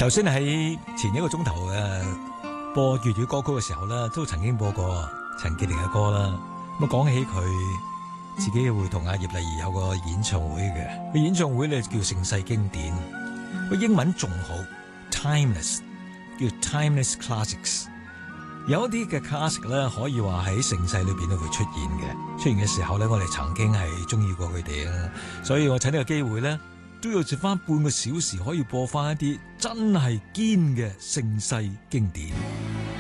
頭先喺前一個鐘頭播粵語歌曲嘅時候咧，都曾經播過陳潔靈嘅歌啦。咁講起佢自己會同阿葉麗儀有個演唱會嘅，個演唱會咧叫盛世經典，個英文仲好 ，timeless， 叫 timeless classics。有一啲嘅 classic 咧，可以話喺盛世裏邊都會出現嘅。出現嘅時候咧，我哋曾經係中意過佢哋啊，所以我趁呢個機會咧，都要剩翻半個小時可以播翻一啲真係堅嘅盛世經典。